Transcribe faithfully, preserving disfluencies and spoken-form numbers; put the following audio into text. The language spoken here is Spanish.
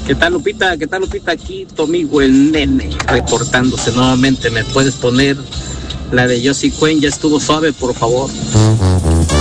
¿Qué tal, Lupita? ¿Qué tal, Lupita? Aquí tu amigo el Nene reportándose nuevamente. ¿Me puedes poner la de Josie Cuen? Ya estuvo suave, por favor.